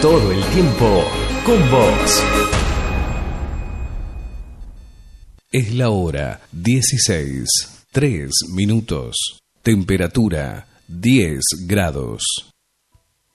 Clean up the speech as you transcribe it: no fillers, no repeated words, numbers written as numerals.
todo el tiempo con vos. Es la hora 16:03. Temperatura 10 grados.